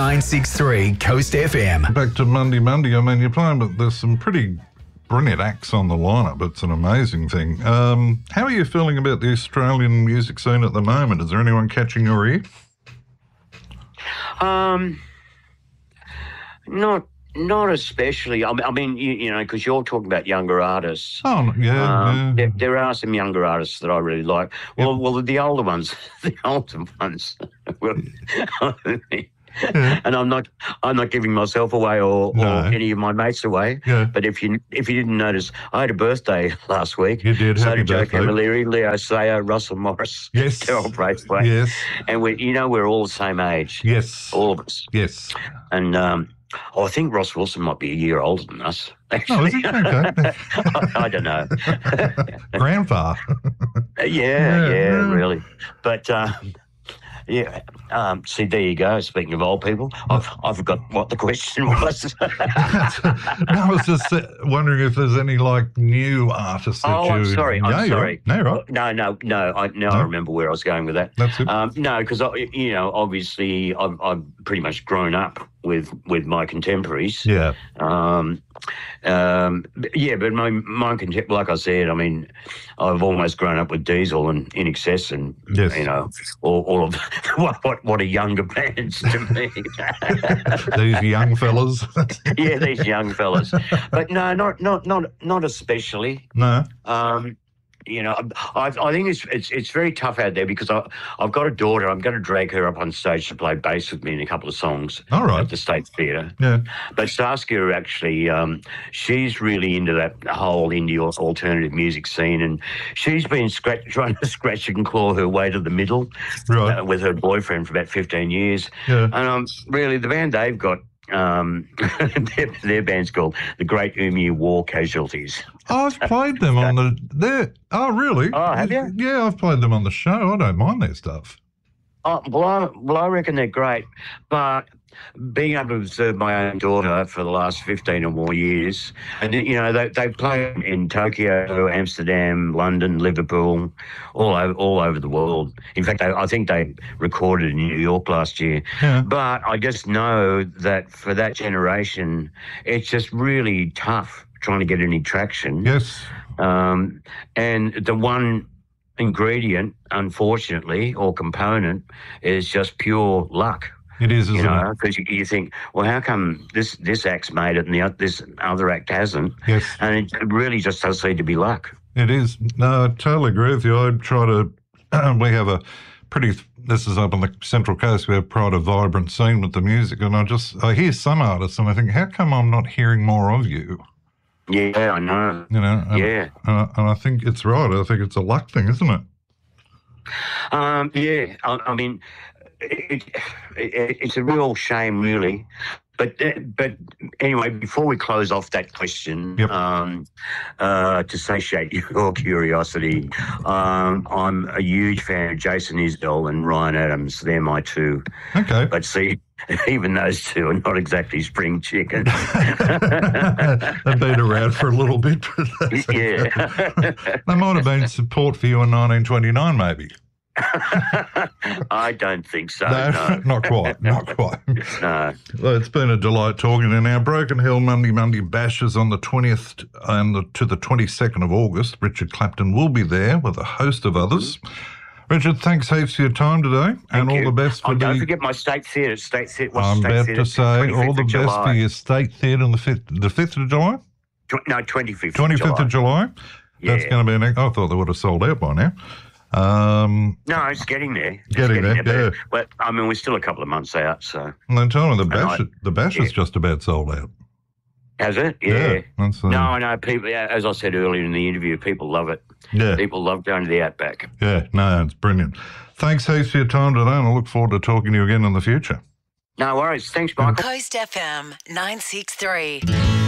963 Coast FM. Back to Monday. I mean, you're playing, but there's some pretty brilliant acts on the lineup. It's an amazing thing. How are you feeling about the Australian music scene at the moment? Is there anyone catching your ear? Not especially. I mean, you know, because you're talking about younger artists. Oh, yeah. There are some younger artists that I really like. Well, the older ones, Well, and I'm not giving myself away or any of my mates away. Yeah. But if you didn't notice, I had a birthday last week. You did. So Happy did Joe birthday. Camilleri, Leo Sayer, Russell Morris, Yes. Terrell Braithwaite. Yes. And we're all the same age. Yes. All of us. Yes. And I think Ross Wilson might be a year older than us. Actually. Oh, is he? Okay. I don't know. Grandpa. Yeah, really. But see, there you go. Speaking of old people, I forgot what the question was. No, I was just wondering if there's any like new artists that I'm sorry. No, right. No. I remember where I was going with that. That's it. No, because obviously I've pretty much grown up with my contemporaries. Yeah. But my like I said, I mean, I've almost grown up with Diesel and In Excess and Yes. you know all of what are younger bands to me. These young fellas. Yeah, these young fellas. But no, not especially. No. You know, I think it's very tough out there because I've got a daughter. I'm going to drag her up on stage to play bass with me in a couple of songs All right. at the State Theatre. Yeah. But Saskia actually, she's really into that whole indie alternative music scene, and she's been trying to scratch and claw her way to the middle Right. with her boyfriend for about 15 years. Yeah. And really, the band they've got. Their band's called the Great Emu War Casualties. I've played them on the. Oh, really? Oh, have you? Yeah, I've played them on the show. I don't mind their stuff. Oh, well, I reckon they're great, but being able to observe my own daughter for the last 15 or more years, and you know they play in Tokyo, Amsterdam, London, Liverpool, all over the world. In fact, I think they recorded in New York last year. Yeah. But I just know that for that generation, it's just really tough trying to get any traction. Yes. And the one ingredient, unfortunately, or component, is just pure luck. It is, isn't it? Because you think, well, how come this act's made it and this other act hasn't? Yes. And it really just does seem to be luck. It is. No, I totally agree with you. I try to. We have a pretty. This is up on the Central Coast. We have quite a vibrant scene with the music, and I hear some artists, and I think, how come I'm not hearing more of you? Yeah, I know. You know. And I think it's right. I think it's a luck thing, isn't it? Yeah. I mean, it's a real shame, really. But anyway, before we close off that question, Yep. To satiate your curiosity, I'm a huge fan of Jason Isbell and Ryan Adams. They're my two. Okay. But see, even those two are not exactly spring chicken. They've been around for a little bit. But Yeah. they might have been support for you in 1929, maybe. I don't think so. No, not quite. Not quite. No. Well, it's been a delight talking to you. Now, Broken Hill Monday Bash is on the 20th and to the 22nd of August. Richard Clapton will be there with a host of others. Richard, thanks heaps for your time today, and all the best for Don't forget my State Theatre. I'm about to say all the best for your State Theatre on the 5th of July? No, 25th. 25th of July? That's Yeah. going to be I thought they would have sold out by now. No, it's getting there. Getting there, yeah. But I mean, we're still a couple of months out, so. And then tell me the bash is just about sold out. Has it? Yeah. That's, No, I know people, as I said earlier in the interview, people love it. Yeah. People love going to the Outback. Yeah, no, it's brilliant. Thanks heaps for your time today, and I look forward to talking to you again in the future. No worries. Thanks, Michael. Coast FM 963.